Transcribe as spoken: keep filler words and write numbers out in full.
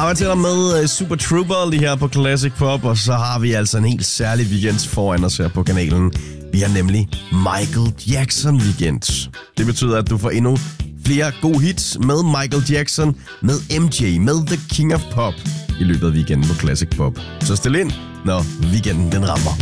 arbejder til dig med uh, Super Trooper lige her på Classic Pop, og så har vi altså en helt særlig weekend foran os her på kanalen. Vi har nemlig Michael Jackson weekend. Det betyder, at du får endnu flere gode hits med Michael Jackson, med M J, med The King of Pop i løbet af weekenden på Classic Pop. Så stil ind, når weekenden den rammer.